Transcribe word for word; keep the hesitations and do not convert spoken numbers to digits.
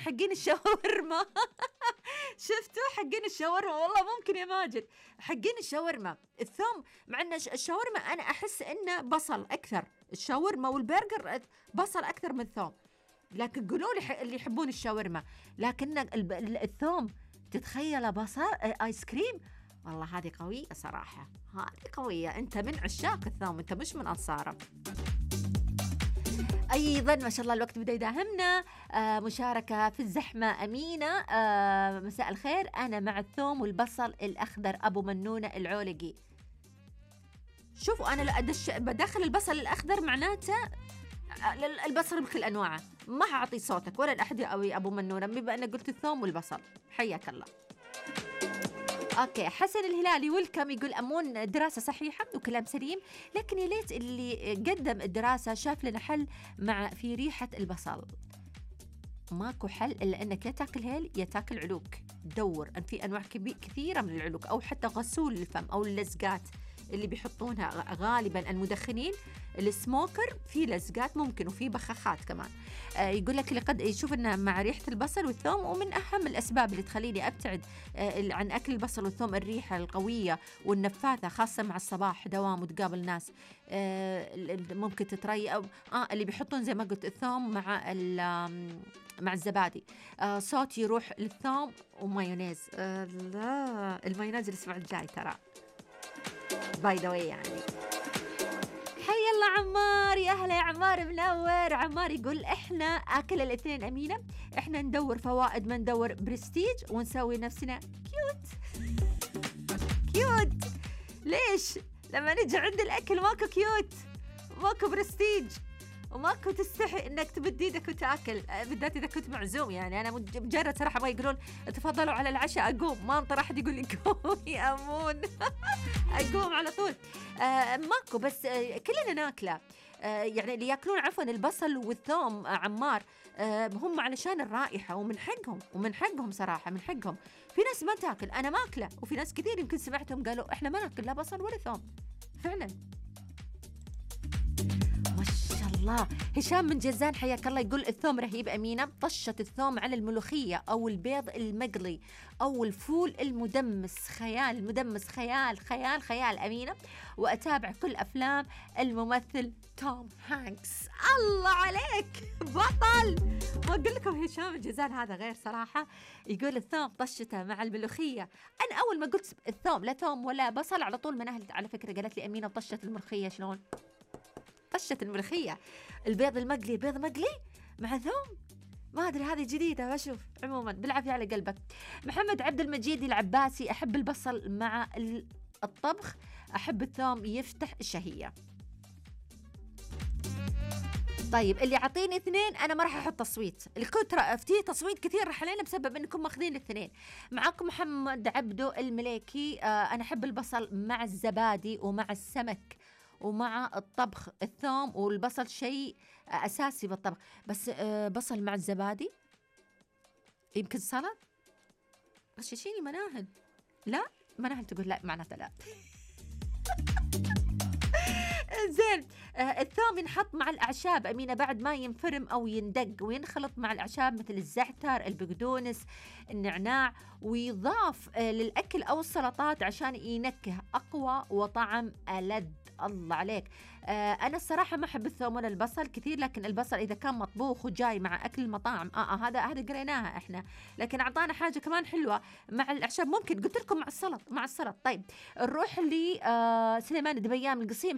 حقين الشاورما. شفتوا حقين الشاورما؟ والله ممكن يا ماجد، حقين الشاورما الثوم، مع ان الشاورما انا احس انه بصل اكثر، الشاورما والبرجر بصل اكثر من الثوم، لكن قولوا لي اللي يحبون الشاورما، لكن الثوم تتخيل بصل ايس كريم، والله هذه قوية صراحة، هذه قوية. انت من عشاق الثوم، انت مش من انصاره. أيضا ما شاء الله الوقت بدأ يداهمنا. آه مشاركة في الزحمة أمينة، آه مساء الخير، أنا مع الثوم والبصل الأخضر أبو منونة العولقي. شوفوا أنا لا أدش بدخل البصل الأخضر معناته البصل بكل أنواعه، ما هعطي صوتك ولا الأحد أو أبو منونة، بما أنا قلت الثوم والبصل. حياك الله. اوكي، حسن الهلالي ويلكم يقول امون دراسه صحيحه وكلام سليم، لكن يا ليت اللي قدم الدراسه شاف لنا حل مع في ريحه البصل. ماكو حل الا انك يا تاكل هيل يا تاكل علوك. دور ان في انواع كثيره من العلوك، او حتى غسول الفم او اللزقات اللي بيحطونها غالبا المدخنين السموكر، في لزقات ممكن وفي بخاخات كمان. آه يقول لك اللي قد يشوف انه مع ريحه البصل والثوم، ومن اهم الاسباب اللي تخليني ابتعد آه عن اكل البصل والثوم الريحه القويه والنفاثه، خاصه مع الصباح دوام وتقابل ناس آه ممكن تتري، او اه اللي بيحطون زي ما قلت الثوم مع مع الزبادي، آه صوت يروح للثوم ومايونيز. آه لا، المايونيز الاسبوع الجاي ترى باي ذا واي يعني. حي الله عمار، يا اهلا يا عمار، منور. عمار يقول احنا اكل الاثنين امينه، احنا ندور فوائد ما ندور برستيج، ونسوي نفسنا كيوت. كيوت ليش؟ لما نجي عند الاكل ماكو كيوت، ماكو برستيج، وماكو تستحي انك تمد ايدك وتاكل، بالذات اذا كنت معزوم. يعني انا مجرد صراحه ما يقولون تفضلوا على العشاء اقوم، ما انطر احد يقول لي قومي امون. اقوم على طول. آه ماكو، بس آه كلنا ناكله. آه يعني اللي ياكلون عفوا البصل والثوم آه عمار، آه هم علشان الرائحه، ومن حقهم ومن حقهم صراحه، من حقهم. في ناس ما تاكل، انا ماكله، وفي ناس كثير يمكن سمعتهم قالوا احنا ما ناكل لا بصل ولا ثوم فعلا. ما شاء الله. هشام من جازان حياك الله يقول الثوم رهيب أمينة، طشة الثوم على الملوخية أو البيض المقلي أو الفول المدمس، خيال المدمس، خيال خيال خيال أمينة. وأتابع كل أفلام الممثل توم هانكس. الله عليك بطل. ما أقول لكم هشام من جازان هذا غير صراحة، يقول الثوم طشته مع الملوخية. أنا أول ما قلت الثوم لا ثوم ولا بصل على طول منهلت، على فكرة قالت لي أمينة طشة الملوخية شلون؟ طشة الملوخية، البيض المقلي، بيض مقلي مع ثوم، ما أدري هذه جديدة بشوف. عموما بالعافية على قلبك. محمد عبد المجيد العباسي أحب البصل مع الطبخ، أحب الثوم يفتح الشهية. طيب اللي عطيني اثنين أنا ما راح أحط تصويت، الكترة في تصويت كثير راح علينا بسبب أنكم ماخذين الاثنين. معكم محمد عبدو المليكي، آه أنا أحب البصل مع الزبادي ومع السمك ومع الطبخ، الثوم والبصل شيء أساسي بالطبخ، بس بصل مع الزبادي يمكن سلطة. غششيني مناهل، لا مناهل تقول لا معناته لا. زين. آه الثوم ينحط مع الأعشاب أمينة بعد ما ينفرم أو يندق، وينخلط مع الأعشاب مثل الزعتر، البقدونس، النعناع، ويضاف آه للأكل أو السلطات عشان ينكه أقوى وطعم ألذ. الله عليك. آه أنا الصراحة ما أحب الثوم ولا البصل كثير، لكن البصل إذا كان مطبوخ وجاي مع أكل المطاعم آه, آه هذا هذا قريناها إحنا، لكن أعطانا حاجة كمان حلوة مع الأعشاب، ممكن قلت لكم مع السلط مع السلط. طيب نروح لي آه سليمان دبيان القصيم.